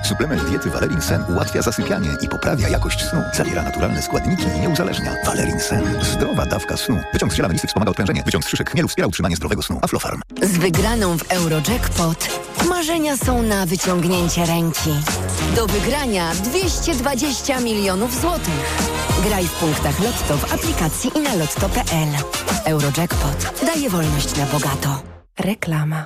Suplement diety Valerin Sen ułatwia zasypianie i poprawia jakość snu. Zawiera naturalne składniki i nie uzależnia. Valerin Sen. Zdrowa dawka snu. Wyciąg z ziela melisy wspomaga odprężenie. Wyciąg z szyszek chmielu wspiera utrzymanie zdrowego snu. Aflofarm. Z wygraną w Eurojackpot marzenia są na wyciągnięcie ręki. Do wygrania 220 milionów złotych. Graj w punktach Lotto w aplikacji i na lotto.pl. Eurojackpot daje wolność na bogato. Reklama.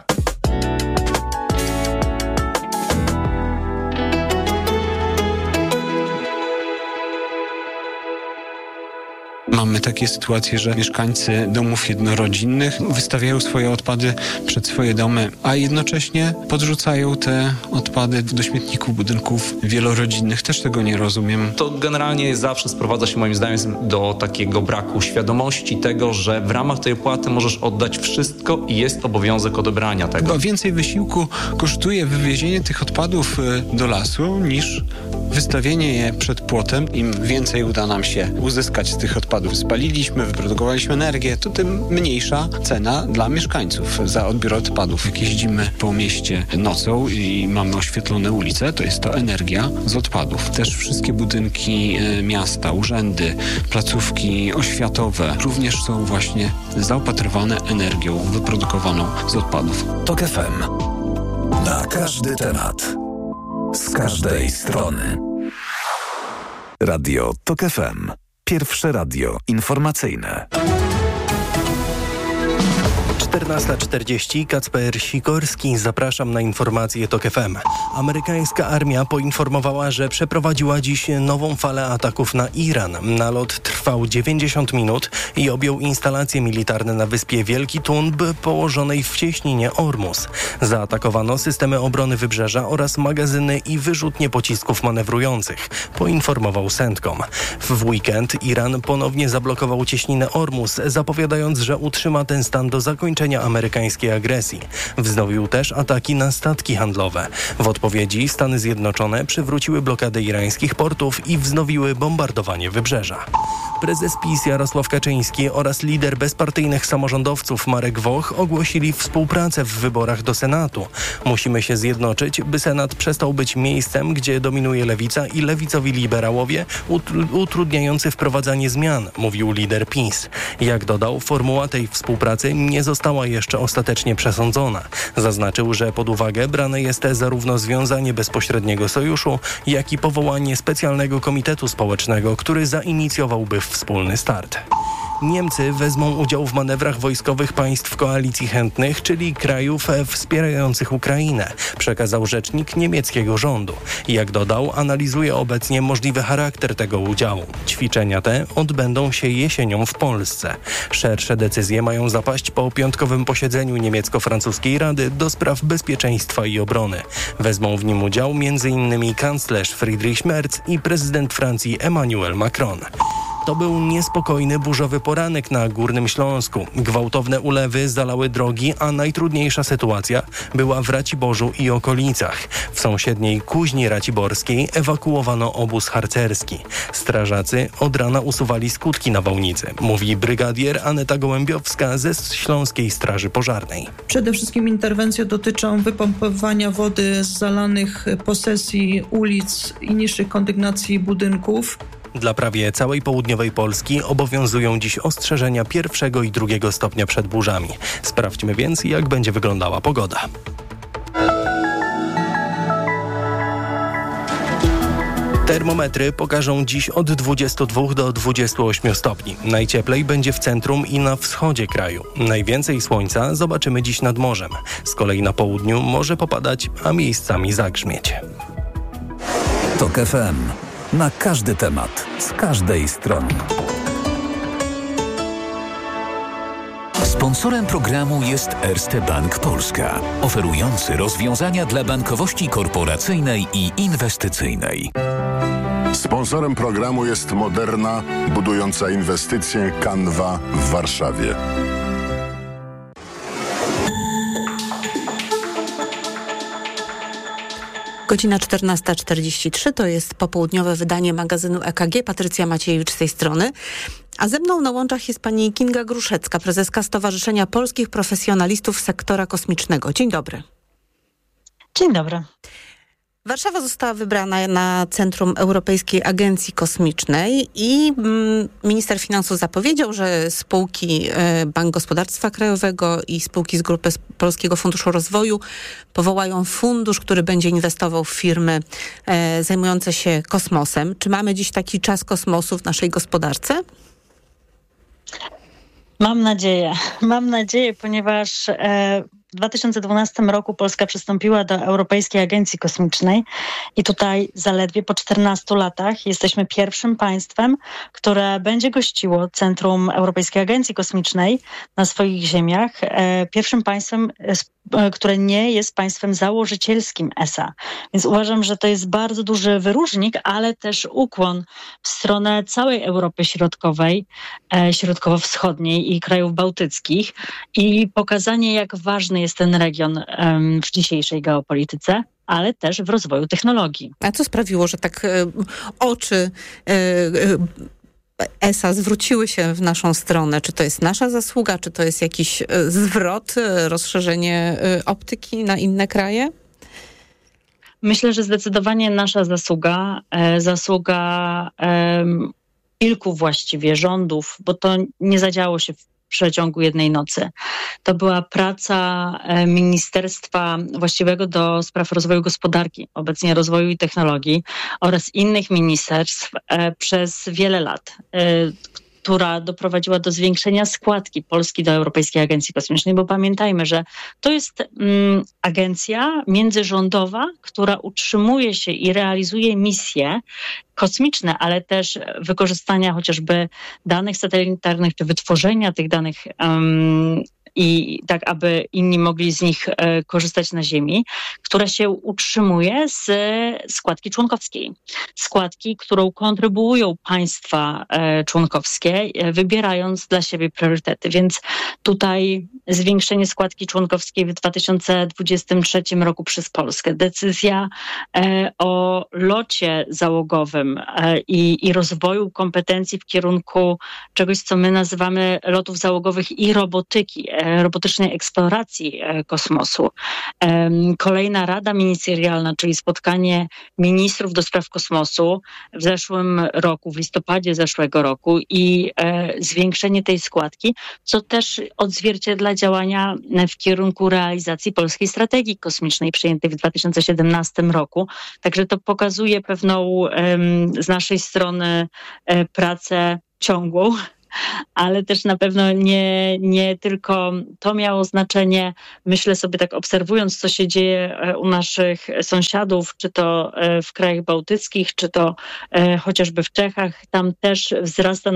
Mamy takie sytuacje, że mieszkańcy domów jednorodzinnych wystawiają swoje odpady przed swoje domy, a jednocześnie podrzucają te odpady do śmietników budynków wielorodzinnych. Też tego nie rozumiem. To generalnie zawsze sprowadza się moim zdaniem do takiego braku świadomości tego, że w ramach tej opłaty możesz oddać wszystko i jest obowiązek odebrania tego. Chyba więcej wysiłku kosztuje wywiezienie tych odpadów do lasu niż wystawienie je przed płotem. Im więcej uda nam się uzyskać z tych odpadów, spaliliśmy, wyprodukowaliśmy energię, to tym mniejsza cena dla mieszkańców za odbiór odpadów. Jak jeździmy po mieście nocą i mamy oświetlone ulice, to jest to energia z odpadów. Też wszystkie budynki miasta, urzędy, placówki oświatowe również są właśnie zaopatrywane energią wyprodukowaną z odpadów. TOK FM. Na każdy temat. Z każdej strony. Radio TOK FM. Pierwsze radio informacyjne. 14:40, Kacper Sikorski, zapraszam na informacje TOK FM. Amerykańska armia poinformowała, że przeprowadziła dziś nową falę ataków na Iran. Nalot trwał 90 minut i objął instalacje militarne na wyspie Wielki Tunb położonej w cieśninie Ormus. Zaatakowano systemy obrony wybrzeża oraz magazyny i wyrzutnie pocisków manewrujących, poinformował CENTCOM. W weekend Iran ponownie zablokował cieśninę Ormus, zapowiadając, że utrzyma ten stan do zakończenia amerykańskiej agresji. Wznowił też ataki na statki handlowe. W odpowiedzi Stany Zjednoczone przywróciły blokadę irańskich portów i wznowiły bombardowanie wybrzeża. Prezes PiS Jarosław Kaczyński oraz lider bezpartyjnych samorządowców Marek Woch ogłosili współpracę w wyborach do Senatu. Musimy się zjednoczyć, by Senat przestał być miejscem, gdzie dominuje lewica i lewicowi liberałowie utrudniający wprowadzanie zmian, mówił lider PiS. Jak dodał, formuła tej współpracy nie została jeszcze ostatecznie przesądzona. Zaznaczył, że pod uwagę brane jest zarówno związanie bezpośredniego sojuszu, jak i powołanie specjalnego komitetu społecznego, który zainicjowałby wspólny start. Niemcy wezmą udział w manewrach wojskowych państw koalicji chętnych, czyli krajów wspierających Ukrainę, przekazał rzecznik niemieckiego rządu. Jak dodał, analizuje obecnie możliwy charakter tego udziału. Ćwiczenia te odbędą się jesienią w Polsce. Szersze decyzje mają zapaść po piątkowym posiedzeniu niemiecko-francuskiej Rady do spraw bezpieczeństwa i obrony. Wezmą w nim udział m.in. kanclerz Friedrich Merz i prezydent Francji Emmanuel Macron. To był niespokojny, burzowy poranek na Górnym Śląsku. Gwałtowne ulewy zalały drogi, a najtrudniejsza sytuacja była w Raciborzu i okolicach. W sąsiedniej Kuźni Raciborskiej ewakuowano obóz harcerski. Strażacy od rana usuwali skutki nawałnicy, mówi brygadier Aneta Gołębiowska ze Śląskiej Straży Pożarnej. Przede wszystkim interwencje dotyczą wypompowania wody z zalanych posesji ulic i niższych kondygnacji budynków. Dla prawie całej południowej Polski obowiązują dziś ostrzeżenia 1. i 2. stopnia przed burzami. Sprawdźmy więc, jak będzie wyglądała pogoda. Termometry pokażą dziś od 22 do 28 stopni. Najcieplej będzie w centrum i na wschodzie kraju. Najwięcej słońca zobaczymy dziś nad morzem. Z kolei na południu może popadać, a miejscami zagrzmieć. TOK FM. Na każdy temat, z każdej strony. Sponsorem programu jest Erste Bank Polska, oferujący rozwiązania dla bankowości korporacyjnej i inwestycyjnej. Sponsorem programu jest Moderna, budująca inwestycje Canva w Warszawie. Godzina 14:43 to jest popołudniowe wydanie magazynu EKG. Patrycja Maciejewicz z tej strony. A ze mną na łączach jest pani Kinga Gruszecka, prezeska Stowarzyszenia Polskich Profesjonalistów Sektora Kosmicznego. Dzień dobry. Dzień dobry. Warszawa została wybrana na Centrum Europejskiej Agencji Kosmicznej i minister finansów zapowiedział, że spółki Bank Gospodarstwa Krajowego i spółki z grupy Polskiego Funduszu Rozwoju powołają fundusz, który będzie inwestował w firmy zajmujące się kosmosem. Czy mamy dziś taki czas kosmosu w naszej gospodarce? Mam nadzieję, ponieważ w 2012 roku Polska przystąpiła do Europejskiej Agencji Kosmicznej i tutaj zaledwie po 14 latach jesteśmy pierwszym państwem, które będzie gościło Centrum Europejskiej Agencji Kosmicznej na swoich ziemiach. Pierwszym państwem, które nie jest państwem założycielskim ESA. Więc uważam, że to jest bardzo duży wyróżnik, ale też ukłon w stronę całej Europy Środkowej, środkowo-wschodniej i krajów bałtyckich i pokazanie, jak ważny jest ten region w dzisiejszej geopolityce, ale też w rozwoju technologii. A co sprawiło, że tak oczy ESA zwróciły się w naszą stronę? Czy to jest nasza zasługa, czy to jest jakiś zwrot, rozszerzenie optyki na inne kraje? Myślę, że zdecydowanie nasza zasługa kilku właściwie rządów, bo to nie zadziało się w przeciągu jednej nocy. To była praca Ministerstwa właściwego do spraw rozwoju gospodarki, obecnie rozwoju i technologii oraz innych ministerstw przez wiele lat, która doprowadziła do zwiększenia składki Polski do Europejskiej Agencji Kosmicznej, bo pamiętajmy, że to jest agencja międzyrządowa, która utrzymuje się i realizuje misje kosmiczne, ale też wykorzystania chociażby danych satelitarnych, czy wytworzenia tych danych i tak, aby inni mogli z nich korzystać na Ziemi, która się utrzymuje z składki członkowskiej. Składki, którą kontrybuują państwa członkowskie, wybierając dla siebie priorytety. Więc tutaj zwiększenie składki członkowskiej w 2023 roku przez Polskę, decyzja o locie załogowym i rozwoju kompetencji w kierunku czegoś, co my nazywamy lotów załogowych i robotyki, robotycznej eksploracji kosmosu. Kolejna Rada Ministerialna, czyli spotkanie ministrów do spraw kosmosu w zeszłym roku, w listopadzie zeszłego roku i zwiększenie tej składki, co też odzwierciedla działania w kierunku realizacji polskiej strategii kosmicznej przyjętej w 2017 roku. Także to pokazuje pewną z naszej strony pracę ciągłą, ale też na pewno nie tylko to miało znaczenie. Myślę sobie tak, obserwując, co się dzieje u naszych sąsiadów, czy to w krajach bałtyckich, czy to chociażby w Czechach, tam też wzrastają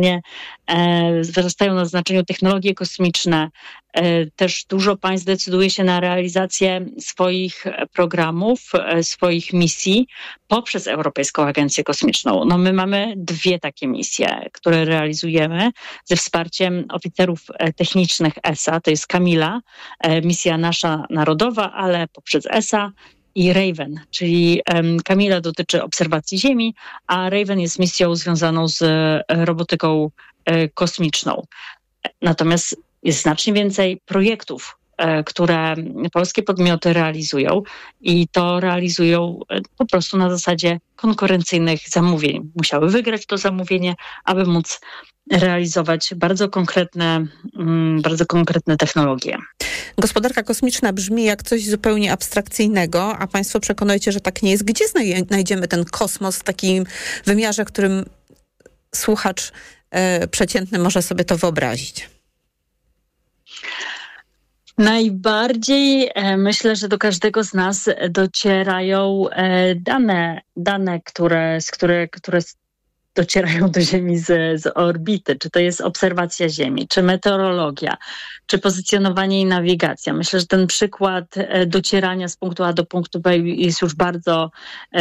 na znaczeniu technologie kosmiczne. Też dużo państw decyduje się na realizację swoich programów, swoich misji poprzez Europejską Agencję Kosmiczną. No my mamy dwie takie misje, które realizujemy ze wsparciem oficerów technicznych ESA. To jest Kamila, misja nasza narodowa, ale poprzez ESA, i Raven, czyli Kamila dotyczy obserwacji Ziemi, a Raven jest misją związaną z robotyką kosmiczną. Natomiast jest znacznie więcej projektów, które polskie podmioty realizują i to realizują po prostu na zasadzie konkurencyjnych zamówień. Musiały wygrać to zamówienie, aby móc realizować bardzo konkretne technologie. Gospodarka kosmiczna brzmi jak coś zupełnie abstrakcyjnego, a państwo przekonujecie, że tak nie jest. Gdzie znajdziemy ten kosmos w takim wymiarze, którym słuchacz przeciętny może sobie to wyobrazić? Najbardziej myślę, że do każdego z nas docierają dane, które docierają do Ziemi z orbity. Czy to jest obserwacja Ziemi, czy meteorologia, czy pozycjonowanie i nawigacja. Myślę, że ten przykład docierania z punktu A do punktu B jest już bardzo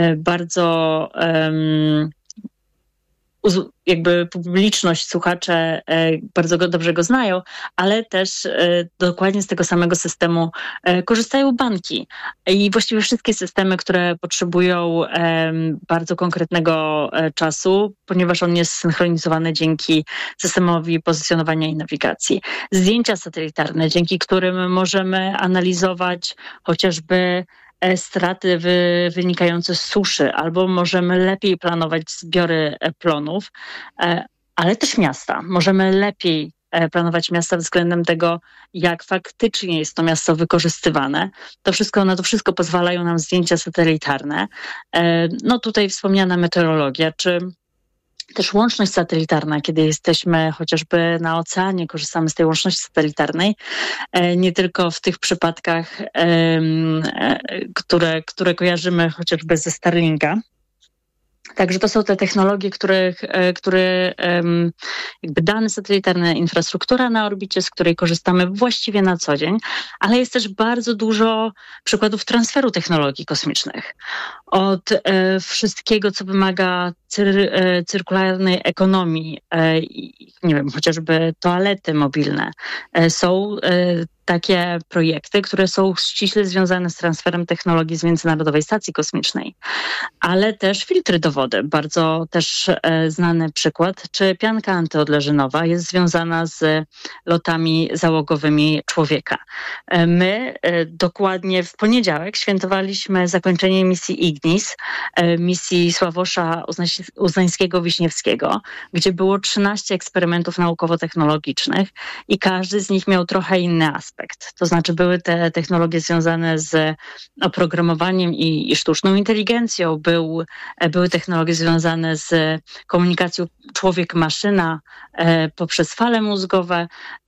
jakby publiczność, słuchacze bardzo dobrze go znają, ale też dokładnie z tego samego systemu korzystają banki i właściwie wszystkie systemy, które potrzebują bardzo konkretnego czasu, ponieważ on jest synchronizowany dzięki systemowi pozycjonowania i nawigacji. Zdjęcia satelitarne, dzięki którym możemy analizować chociażby straty wynikające z suszy, albo możemy lepiej planować zbiory plonów, ale też miasta. Możemy lepiej planować miasta względem tego, jak faktycznie jest to miasto wykorzystywane. Na to wszystko pozwalają nam zdjęcia satelitarne. No tutaj wspomniana meteorologia, czy też łączność satelitarna, kiedy jesteśmy chociażby na oceanie, korzystamy z tej łączności satelitarnej, nie tylko w tych przypadkach, które kojarzymy chociażby ze Starlinka. Także to są te technologie, które jakby dane satelitarne, infrastruktura na orbicie, z której korzystamy właściwie na co dzień, ale jest też bardzo dużo przykładów transferu technologii kosmicznych. Od wszystkiego, co wymaga cyrkularnej ekonomii, nie wiem, chociażby toalety mobilne. Są takie projekty, które są ściśle związane z transferem technologii z Międzynarodowej Stacji Kosmicznej, ale też filtry do wody, bardzo też znany przykład, czy pianka antyodleżynowa jest związana z lotami załogowymi człowieka. My dokładnie w poniedziałek świętowaliśmy zakończenie misji Ignis, misji Sławosza Uznańskiego-Wiśniewskiego, gdzie było 13 eksperymentów naukowo-technologicznych i każdy z nich miał trochę inny aspekt. To znaczy były te technologie związane z oprogramowaniem i sztuczną inteligencją, były technologie związane z komunikacją człowiek-maszyna poprzez fale mózgowe,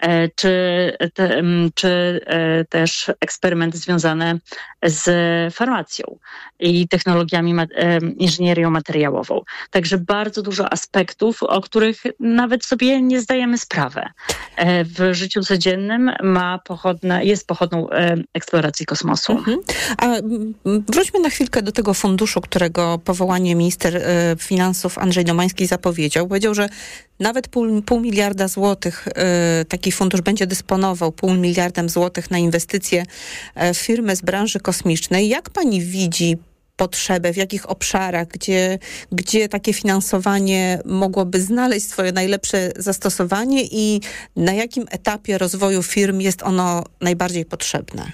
czy też eksperymenty związane z farmacją i technologiami, inżynierią materiałową. Także bardzo dużo aspektów, o których nawet sobie nie zdajemy sprawy. W życiu codziennym jest pochodną eksploracji kosmosu. A wróćmy na chwilkę do tego funduszu, którego powołanie minister finansów Andrzej Domański zapowiedział. Powiedział, że nawet pół miliarda złotych taki fundusz będzie dysponował, 0,5 miliarda złotych na inwestycje w firmy z branży kosmicznej. Jak pani widzi potrzebę, w jakich obszarach, gdzie takie finansowanie mogłoby znaleźć swoje najlepsze zastosowanie i na jakim etapie rozwoju firm jest ono najbardziej potrzebne?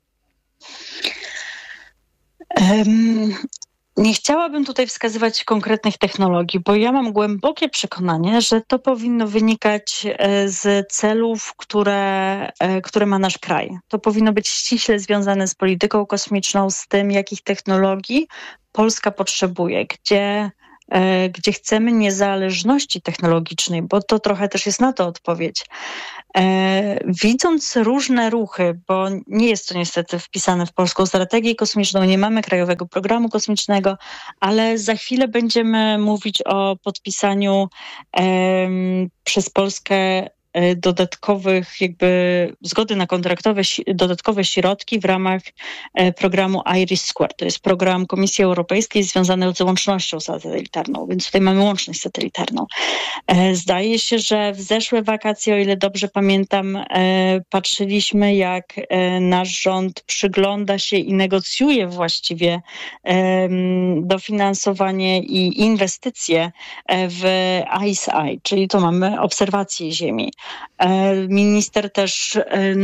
Nie chciałabym tutaj wskazywać konkretnych technologii, bo ja mam głębokie przekonanie, że to powinno wynikać z celów, które ma nasz kraj. To powinno być ściśle związane z polityką kosmiczną, z tym, jakich technologii Polska potrzebuje, gdzie chcemy niezależności technologicznej, bo to trochę też jest na to odpowiedź. Widząc różne ruchy, bo nie jest to niestety wpisane w polską strategię kosmiczną, nie mamy krajowego programu kosmicznego, ale za chwilę będziemy mówić o podpisaniu przez Polskę dodatkowych zgody na dodatkowe środki w ramach programu IRIS². To jest program Komisji Europejskiej związany z łącznością satelitarną, więc tutaj mamy łączność satelitarną. Zdaje się, że w zeszłe wakacje, o ile dobrze pamiętam, patrzyliśmy, jak nasz rząd przygląda się i negocjuje właściwie dofinansowanie i inwestycje w ICEYE, czyli to mamy obserwację Ziemi. Minister też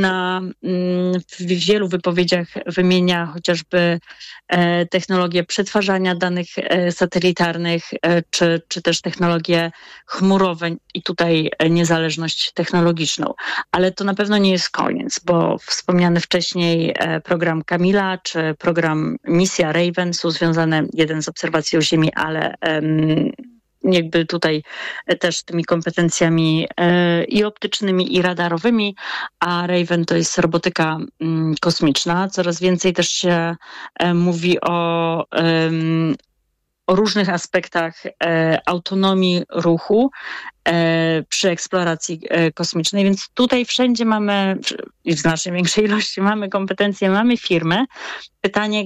w wielu wypowiedziach wymienia chociażby technologię przetwarzania danych satelitarnych, czy też technologie chmurowe i tutaj niezależność technologiczną. Ale to na pewno nie jest koniec, bo wspomniany wcześniej program Kamila, czy program Misja Raven są związane jeden z obserwacją Ziemi, ale jakby tutaj też tymi kompetencjami i optycznymi, i radarowymi, a Raven to jest robotyka kosmiczna. Coraz więcej też się mówi o różnych aspektach autonomii ruchu przy eksploracji kosmicznej, więc tutaj wszędzie mamy, i w znacznie większej ilości mamy kompetencje, mamy firmy. Pytanie,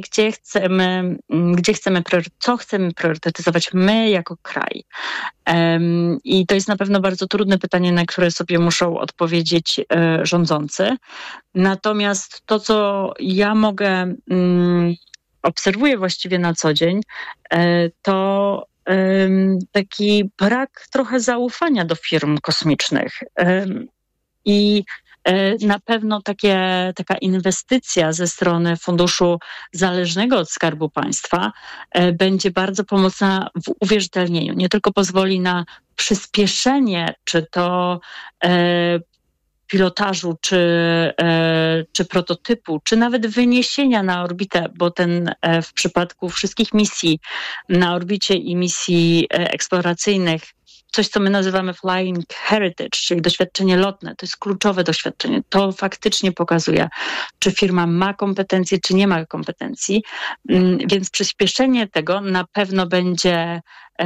co chcemy priorytetyzować my jako kraj. I to jest na pewno bardzo trudne pytanie, na które sobie muszą odpowiedzieć rządzący. Natomiast to, co ja obserwuję właściwie na co dzień, to taki brak trochę zaufania do firm kosmicznych. I Na pewno taka inwestycja ze strony funduszu zależnego od Skarbu Państwa będzie bardzo pomocna w uwierzytelnieniu. Nie tylko pozwoli na przyspieszenie, czy to pilotażu, czy prototypu, czy nawet wyniesienia na orbitę, bo w przypadku wszystkich misji na orbicie i misji eksploracyjnych, coś, co my nazywamy Flying Heritage, czyli doświadczenie lotne, to jest kluczowe doświadczenie. To faktycznie pokazuje, czy firma ma kompetencje, czy nie ma kompetencji, więc przyspieszenie tego na pewno będzie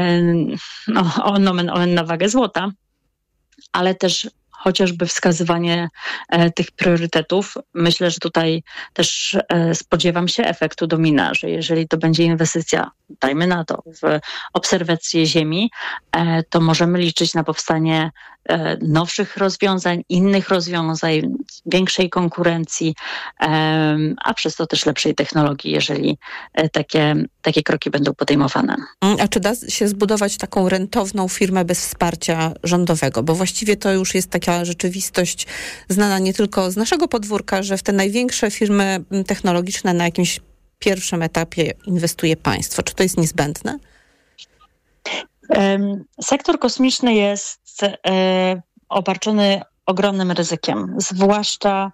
nomen omen na wagę złota, ale też chociażby wskazywanie tych priorytetów. Myślę, że tutaj też spodziewam się efektu domina, że jeżeli to będzie inwestycja, dajmy na to, w obserwację Ziemi, to możemy liczyć na powstanie nowszych rozwiązań, innych rozwiązań, większej konkurencji, a przez to też lepszej technologii, jeżeli takie kroki będą podejmowane. A czy da się zbudować taką rentowną firmę bez wsparcia rządowego? Bo właściwie to już jest taka rzeczywistość znana nie tylko z naszego podwórka, że w te największe firmy technologiczne na jakimś pierwszym etapie inwestuje państwo. Czy to jest niezbędne? Sektor kosmiczny jest obarczony ogromnym ryzykiem, zwłaszcza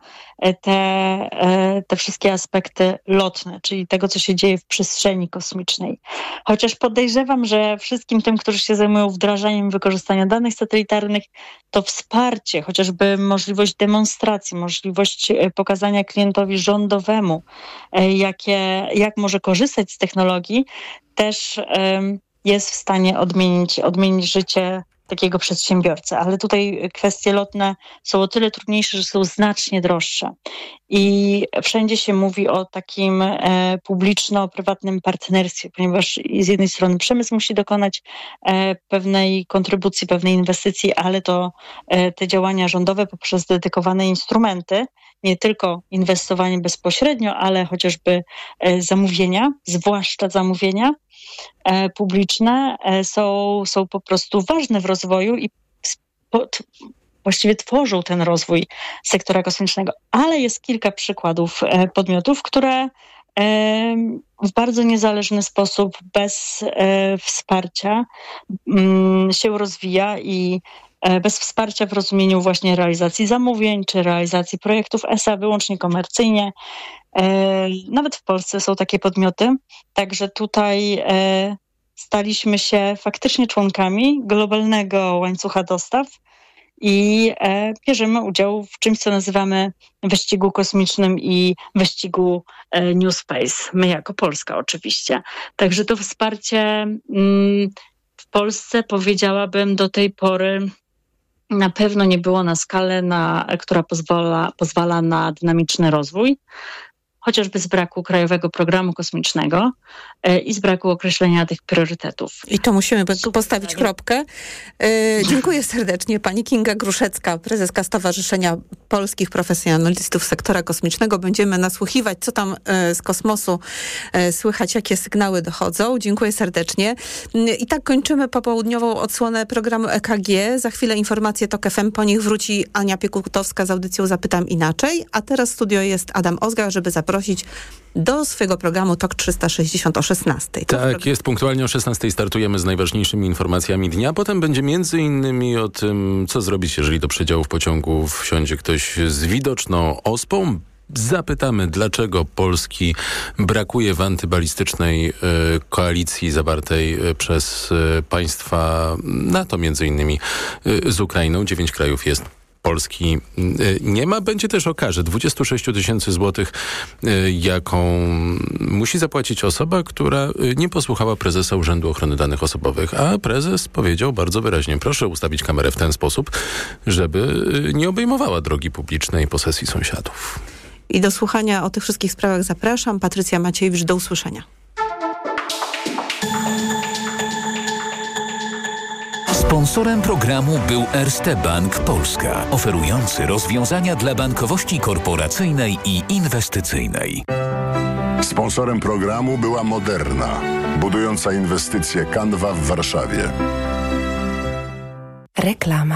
te wszystkie aspekty lotne, czyli tego, co się dzieje w przestrzeni kosmicznej. Chociaż podejrzewam, że wszystkim tym, którzy się zajmują wdrażaniem wykorzystania danych satelitarnych, to wsparcie, chociażby możliwość demonstracji, możliwość pokazania klientowi rządowemu, jak może korzystać z technologii, też jest w stanie odmienić życie takiego przedsiębiorcy. Ale tutaj kwestie lotne są o tyle trudniejsze, że są znacznie droższe. I wszędzie się mówi o takim publiczno-prywatnym partnerstwie, ponieważ z jednej strony przemysł musi dokonać pewnej kontrybucji, pewnej inwestycji, ale to te działania rządowe poprzez dedykowane instrumenty, nie tylko inwestowanie bezpośrednio, ale chociażby zamówienia, zwłaszcza zamówienia publiczne są po prostu ważne w rozwoju i właściwie tworzą ten rozwój sektora kosmicznego. Ale jest kilka przykładów podmiotów, które w bardzo niezależny sposób, bez wsparcia się rozwija i bez wsparcia w rozumieniu właśnie realizacji zamówień czy realizacji projektów ESA wyłącznie komercyjnie. Nawet w Polsce są takie podmioty, także tutaj staliśmy się faktycznie członkami globalnego łańcucha dostaw i bierzemy udział w czymś, co nazywamy wyścigu kosmicznym i wyścigu New Space. My jako Polska oczywiście. Także to wsparcie w Polsce, powiedziałabym, do tej pory na pewno nie było na skalę, która pozwala na dynamiczny rozwój, chociażby z braku Krajowego Programu Kosmicznego i z braku określenia tych priorytetów. I to musimy postawić kropkę. Dziękuję serdecznie. Pani Kinga Gruszecka, prezeska Stowarzyszenia Polskich Profesjonalistów Sektora Kosmicznego. Będziemy nasłuchiwać, co tam z kosmosu słychać, jakie sygnały dochodzą. Dziękuję serdecznie. I tak kończymy popołudniową odsłonę programu EKG. Za chwilę informacje TOK FM. Po nich wróci Ania Piekutowska z audycją Zapytam Inaczej. A teraz w studio jest Adam Ozga, żeby zaprosić do swojego programu TOK 360 o 16. Tak, jest punktualnie o 16 startujemy z najważniejszymi informacjami dnia. Potem będzie między innymi o tym, co zrobić, jeżeli do przedziałów pociągów wsiądzie ktoś z widoczną ospą. Zapytamy, dlaczego Polski brakuje w antybalistycznej koalicji zawartej przez państwa NATO, między innymi z Ukrainą. 9 krajów jest. Polski nie ma. Będzie też o karze 26 000 złotych, jaką musi zapłacić osoba, która nie posłuchała prezesa Urzędu Ochrony Danych Osobowych. A prezes powiedział bardzo wyraźnie, proszę ustawić kamerę w ten sposób, żeby nie obejmowała drogi publicznej posesji sąsiadów. I do słuchania o tych wszystkich sprawach zapraszam. Patrycja Maciejewicz, do usłyszenia. Sponsorem programu był Erste Bank Polska, oferujący rozwiązania dla bankowości korporacyjnej i inwestycyjnej. Sponsorem programu była Moderna, budująca inwestycje Canva w Warszawie. Reklama.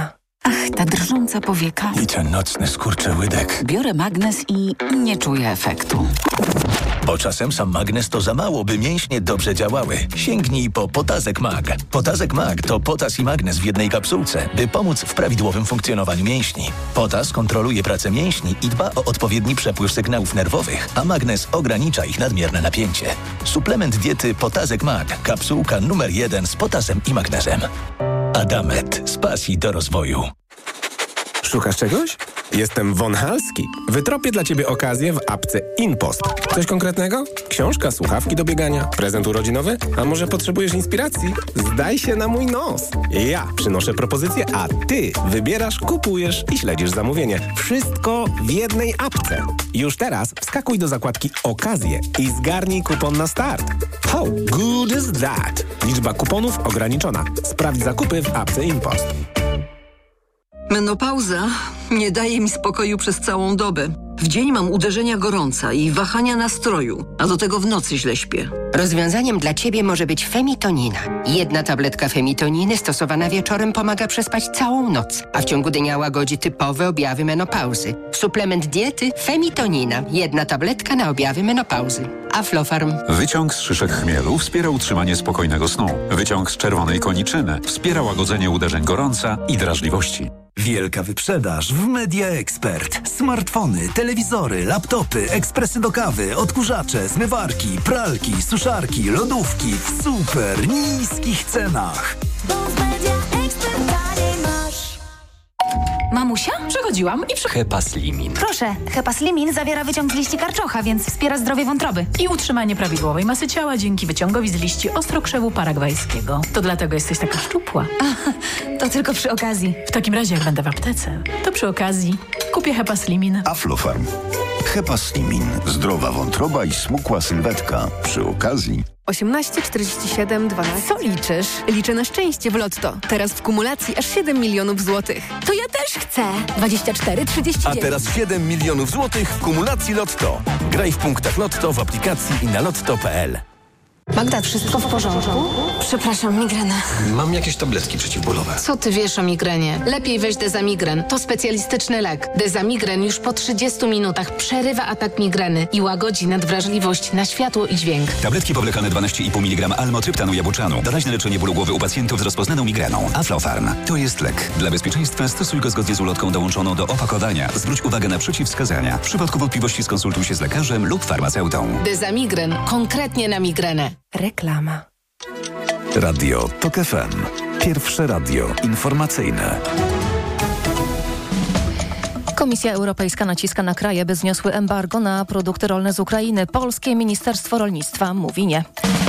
Ach, ta drżąca powieka. I ten nocny skurczyłydek. Biorę magnes i nie czuję efektu. Bo czasem sam magnes to za mało, by mięśnie dobrze działały. Sięgnij po Potazek Mag. Potazek Mag to potas i magnes w jednej kapsułce, by pomóc w prawidłowym funkcjonowaniu mięśni. Potas kontroluje pracę mięśni i dba o odpowiedni przepływ sygnałów nerwowych, a magnes ogranicza ich nadmierne napięcie. Suplement diety Potazek Mag. Kapsułka numer 1 z potasem i magnesem. Adamet. Z pasji do rozwoju. Szukasz czegoś? Jestem Von Halski. Wytropię dla Ciebie okazję w apce InPost. Coś konkretnego? Książka, słuchawki do biegania, prezent urodzinowy? A może potrzebujesz inspiracji? Zdaj się na mój nos. Ja przynoszę propozycję, a Ty wybierasz, kupujesz i śledzisz zamówienie. Wszystko w jednej apce. Już teraz wskakuj do zakładki Okazje i zgarnij kupon na start. How good is that? Liczba kuponów ograniczona. Sprawdź zakupy w apce InPost. Menopauza nie daje mi spokoju przez całą dobę. W dzień mam uderzenia gorąca i wahania nastroju, a do tego w nocy źle śpię. Rozwiązaniem dla Ciebie może być Femitonina. 1 tabletka Femitoniny stosowana wieczorem pomaga przespać całą noc, a w ciągu dnia łagodzi typowe objawy menopauzy. Suplement diety Femitonina. 1 tabletka na objawy menopauzy. Aflofarm. Wyciąg z szyszek chmielu wspiera utrzymanie spokojnego snu. Wyciąg z czerwonej koniczyny wspiera łagodzenie uderzeń gorąca i drażliwości. Wielka wyprzedaż w Media Expert. Smartfony, telewizory, laptopy, ekspresy do kawy, odkurzacze, zmywarki, pralki, suszarki, lodówki w super niskich cenach. Mamusia? Przechodziłam i Hepaslimin. Proszę, Hepaslimin zawiera wyciąg z liści karczocha, więc wspiera zdrowie wątroby. I utrzymanie prawidłowej masy ciała dzięki wyciągowi z liści ostrokrzewu paragwajskiego. To dlatego jesteś taka szczupła. To tylko przy okazji. W takim razie, jak będę w aptece, to przy okazji kupię Hepaslimin. Aflofarm. Hepaslimin. Zdrowa wątroba i smukła sylwetka. Przy okazji 18 47 12. Co liczysz? Liczę na szczęście w Lotto. Teraz w kumulacji aż 7 milionów złotych. To ja też chcę. 24 39. A teraz 7 milionów złotych w kumulacji Lotto. Graj w punktach Lotto w aplikacji i na lotto.pl. Magda, wszystko w porządku? Przepraszam, migrena. Mam jakieś tabletki przeciwbólowe. Co ty wiesz o migrenie? Lepiej weź Dezamigren. To specjalistyczny lek. Dezamigren już po 30 minutach przerywa atak migreny i łagodzi nadwrażliwość na światło i dźwięk. Tabletki powlekane 12,5 mg almotryptanu jabłczanu. Doraźne leczenie bólu głowy u pacjentów z rozpoznaną migreną. Aflofarm. To jest lek. Dla bezpieczeństwa stosuj go zgodnie z ulotką dołączoną do opakowania. Zwróć uwagę na przeciwwskazania. W przypadku wątpliwości skonsultuj się z lekarzem lub farmaceutą. Dezamigren. Konkretnie na migrenę. Reklama. Radio TOK FM. Pierwsze radio informacyjne. Komisja Europejska naciska na kraje, by zniosły embargo na produkty rolne z Ukrainy. Polskie Ministerstwo Rolnictwa mówi nie.